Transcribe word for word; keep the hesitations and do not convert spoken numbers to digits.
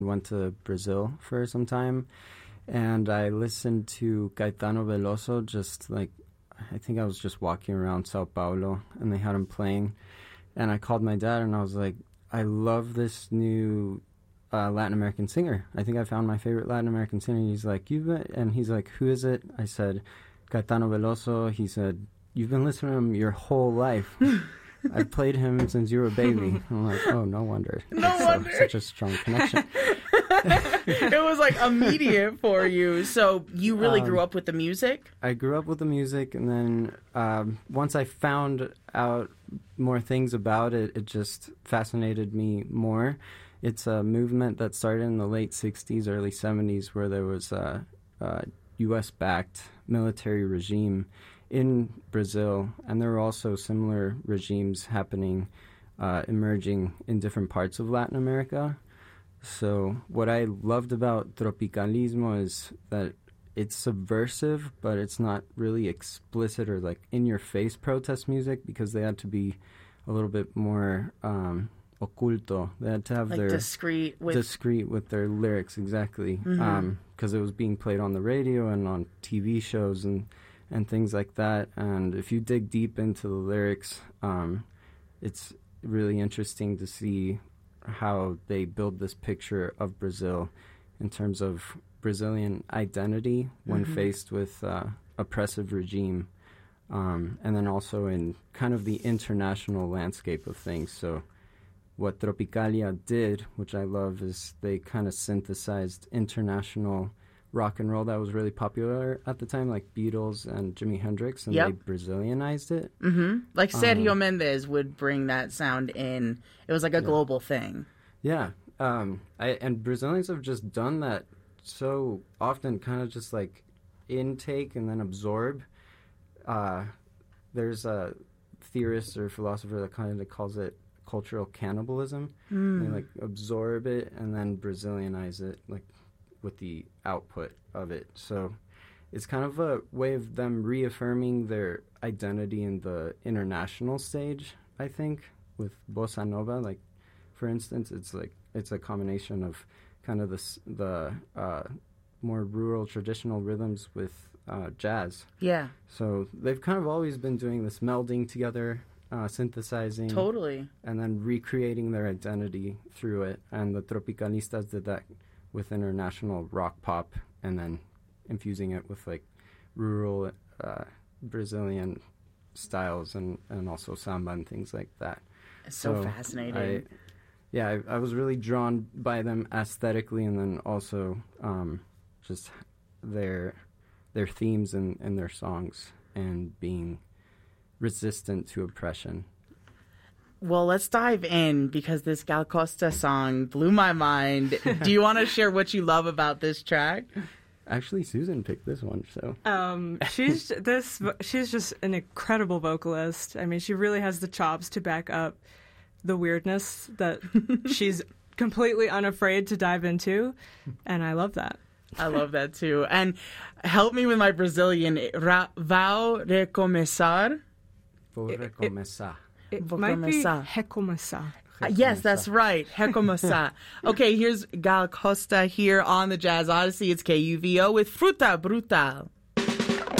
went to Brazil for some time, and I listened to Caetano Veloso just like, I think I was just walking around Sao Paulo, and they had him playing, and I called my dad, and I was like, I love this new uh, Latin American singer. I think I found my favorite Latin American singer. He's like, you've been, and he's like, who is it? I said, Caetano Veloso. He said, you've been listening to him your whole life. I've played him since you were a baby. I'm like, oh, no wonder. No It's wonder. So, such a strong connection. It was like immediate for you. So you really Um, grew up with the music? I grew up with the music, and then um, once I found out more things about it, it just fascinated me more. It's a movement that started in the late sixties, early seventies, where there was a, a U S-backed military regime in Brazil, and there were also similar regimes happening, uh, emerging in different parts of Latin America. So what I loved about Tropicalismo is that it's subversive, but it's not really explicit or like in-your-face protest music, because they had to be a little bit more um, oculto. They had to have Like their discreet with... discreet with their lyrics, exactly, because Mhm. um, it was being played on the radio and on T V shows and and things like that. And if you dig deep into the lyrics, um, it's really interesting to see how they build this picture of Brazil in terms of Brazilian identity when Mhm. faced with uh, oppressive regime, um, and then also in kind of the international landscape of things. So what Tropicalia did, which I love, is they kind of synthesized international rock and roll that was really popular at the time, like Beatles and Jimi Hendrix, and Yep. they Brazilianized it. hmm Like Sergio Um, Mendes would bring that sound in. It was like a Yeah. global thing. Yeah, um, I, and Brazilians have just done that so often, kind of just like intake and then absorb. Uh, there's a theorist or philosopher that kind of calls it cultural cannibalism. Mm. They like absorb it and then Brazilianize it, like with the output of it. So it's kind of a way of them reaffirming their identity in the international stage, I think, with bossa nova. Like, for instance, it's like it's a combination of kind of the s- the uh, more rural traditional rhythms with uh, jazz. Yeah, So they've kind of always been doing this melding together, uh, synthesizing, totally. and then recreating their identity through it. And the Tropicalistas did that with international rock pop, and then infusing it with like rural uh, Brazilian styles and, and also samba and things like that. It's so, fascinating. I, yeah, I, I was really drawn by them aesthetically, and then also um, just their their themes and, and their songs, and being resistant to oppression. Well, let's dive in, because this Gal Costa song blew my mind. Do you want to share what you love about this track? Actually, Susan picked this one, so Um, she's this. She's just an incredible vocalist. I mean, she really has the chops to back up the weirdness that she's completely unafraid to dive into, and I love that. I love that too. And help me with my Brazilian. Ra- Vau recomeçar. vou it- recomeçar. It Vou might be começar. recomeçar. Uh, yes, that's right. Recomeçar. Okay, here's Gal Costa here on the Jazz Odyssey. It's K U V O with Fruta Brutal.